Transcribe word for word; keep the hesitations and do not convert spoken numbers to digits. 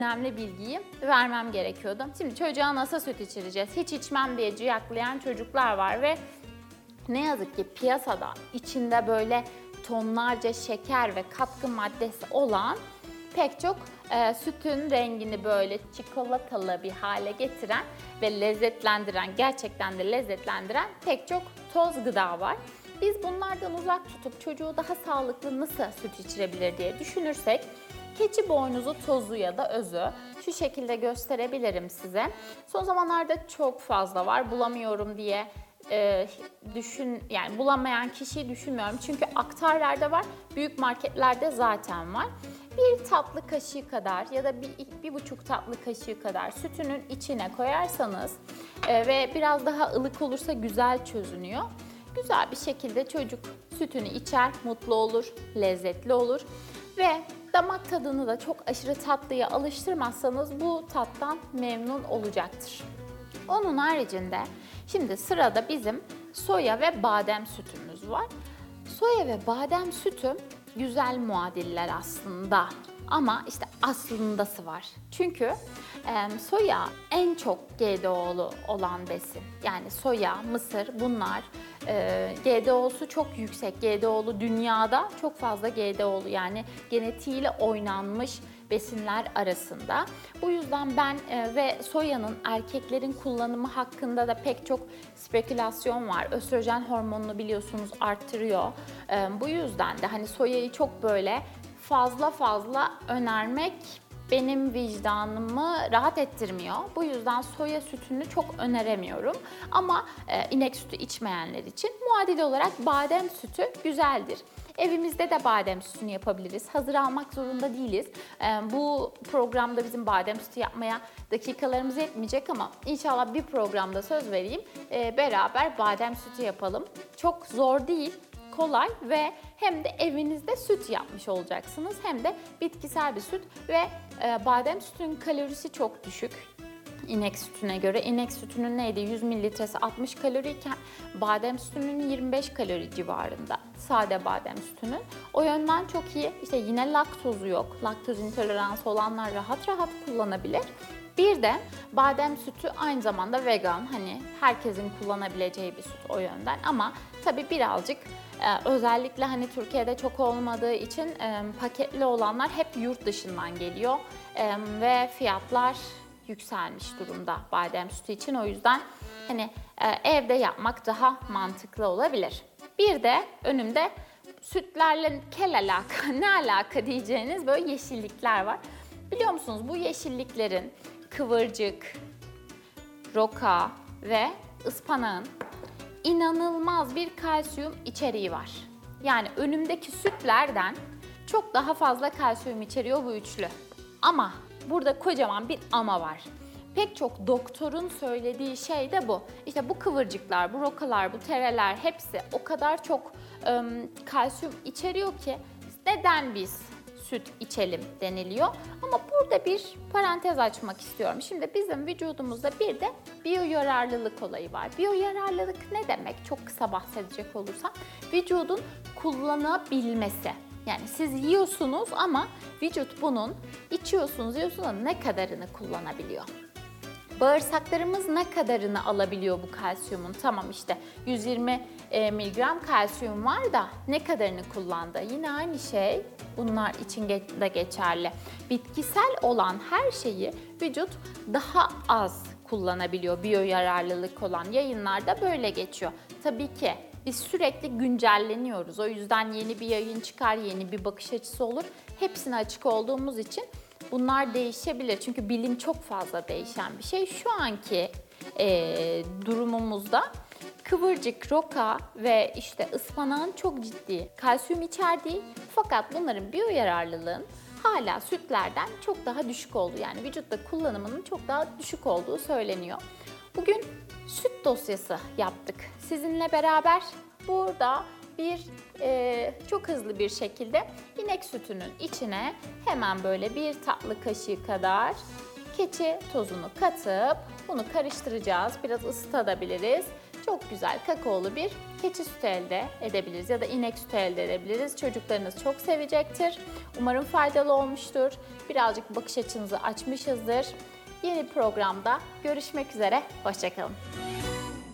önemli bilgiyi vermem gerekiyordu. Şimdi çocuğa nasıl süt içireceğiz? Hiç içmem diye ciyaklayan çocuklar var ve ne yazık ki piyasada içinde böyle tonlarca şeker ve katkı maddesi olan pek çok e, sütün rengini böyle çikolatalı bir hale getiren ve lezzetlendiren, gerçekten de lezzetlendiren pek çok toz gıda var. Biz bunlardan uzak tutup çocuğu daha sağlıklı nasıl süt içirebilir diye düşünürsek, keçi boynuzu tozu ya da özü şu şekilde gösterebilirim size. Son zamanlarda çok fazla var, bulamıyorum diye e, düşün yani bulamayan kişiyi düşünmüyorum. Çünkü aktarlarda var, büyük marketlerde zaten var. Bir tatlı kaşığı kadar ya da bir, bir buçuk tatlı kaşığı kadar sütünün içine koyarsanız e, ve biraz daha ılık olursa güzel çözünüyor. Güzel bir şekilde çocuk sütünü içer, mutlu olur, lezzetli olur ve damak tadını da çok aşırı tatlıya alıştırmazsanız bu tattan memnun olacaktır. Onun haricinde şimdi sırada bizim soya ve badem sütümüz var. Soya ve badem sütü güzel muadiller aslında ama işte aslındası var. Çünkü e, soya en çok G D O'lu olan besin. Yani soya, mısır bunlar e, G D O'su çok yüksek. G D O'lu dünyada çok fazla G D O'lu yani genetiğiyle oynanmış besinler arasında. Bu yüzden ben e, ve soyanın erkeklerin kullanımı hakkında da pek çok spekülasyon var. Östrojen hormonunu biliyorsunuz arttırıyor. E, bu yüzden de hani soyayı çok böyle fazla fazla önermek benim vicdanımı rahat ettirmiyor. Bu yüzden soya sütünü çok öneremiyorum. Ama e, inek sütü içmeyenler için muadil olarak badem sütü güzeldir. Evimizde de badem sütünü yapabiliriz. Hazır almak zorunda değiliz. E, bu programda bizim badem sütü yapmaya dakikalarımız yetmeyecek ama inşallah bir programda söz vereyim. E, beraber badem sütü yapalım. Çok zor değil. Kolay ve hem de evinizde süt yapmış olacaksınız hem de bitkisel bir süt ve e, badem sütünün kalorisi çok düşük inek sütüne göre. İnek sütünün neydi? yüz mililitresi altmış kalori iken badem sütünün yirmi beş kalori civarında. Sade badem sütünün. O yönden çok iyi. İşte yine laktozu yok. Laktoz intoleransı olanlar rahat rahat kullanabilir. Bir de badem sütü aynı zamanda vegan. Hani herkesin kullanabileceği bir süt o yönden ama tabii birazcık e, özellikle hani Türkiye'de çok olmadığı için e, paketli olanlar hep yurt dışından geliyor e, ve fiyatlar yükselmiş durumda badem sütü için. O yüzden hani e, evde yapmak daha mantıklı olabilir. Bir de önümde sütlerle kel alaka, ne alaka diyeceğiniz böyle yeşillikler var. Biliyor musunuz bu yeşilliklerin kıvırcık, roka ve ıspanağın inanılmaz bir kalsiyum içeriği var. Yani önümdeki sütlerden çok daha fazla kalsiyum içeriyor bu üçlü. Ama burada kocaman bir ama var. Pek çok doktorun söylediği şey de bu. İşte bu kıvırcıklar, bu rokalar, bu tereler hepsi o kadar çok ım, kalsiyum içeriyor ki neden biz süt içelim deniliyor. Ama burada bir parantez açmak istiyorum. Şimdi bizim vücudumuzda bir de biyoyararlılık olayı var. Biyoyararlılık ne demek? Çok kısa bahsedecek olursam vücudun kullanabilmesi. Yani siz yiyorsunuz ama vücut bunun içiyorsunuz, yiyorsunuz ama ne kadarını kullanabiliyor? Bağırsaklarımız ne kadarını alabiliyor bu kalsiyumun? Tamam işte yüz yirmi miligram kalsiyum var da ne kadarını kullandı? Yine aynı şey bunlar için de geçerli. Bitkisel olan her şeyi vücut daha az kullanabiliyor. Biyoyararlılık olan yayınlarda böyle geçiyor. Tabii ki biz sürekli güncelleniyoruz. O yüzden yeni bir yayın çıkar, yeni bir bakış açısı olur. Hepsine açık olduğumuz için bunlar değişebilir. Çünkü bilim çok fazla değişen bir şey. Şu anki e, durumumuzda kıvırcık, roka ve işte ıspanağın çok ciddi kalsiyum içerdiği fakat bunların biyoyararlılığın hala sütlerden çok daha düşük olduğu yani vücutta kullanımının çok daha düşük olduğu söyleniyor. Bugün süt dosyası yaptık sizinle beraber. Burada bir e, çok hızlı bir şekilde inek sütünün içine hemen böyle bir tatlı kaşığı kadar keçi tozunu katıp bunu karıştıracağız. Biraz ısıtabiliriz. çok güzel kakaolu bir keçi sütü elde edebiliriz ya da inek sütü elde edebiliriz. Çocuklarınız çok sevecektir. Umarım faydalı olmuştur. Birazcık bakış açınızı açmışızdır. Yeni programda görüşmek üzere. Hoşça kalın.